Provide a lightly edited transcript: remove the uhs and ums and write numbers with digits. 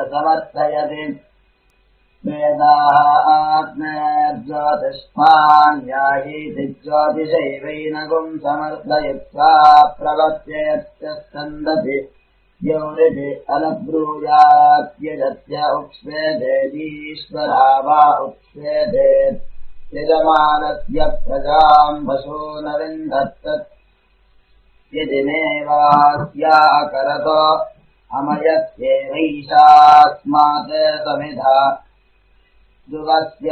समर्थयति वेदात्मज्योतिष्मान्यायीति ज्योतिषैवैनगुम् समर्थयित्वा प्रवर्तयत्य स्कन्दति द्यौरिति अलब्रूयात्यजत्य उक्ष्वेदेतीश्वरा वा उक्ष्वेदे यजमानस्य प्रजाम् वशो न विन्दत्तत् यदि मेवास्याकरतो अमयत्येवैषास्मात् समिधा दुवस्य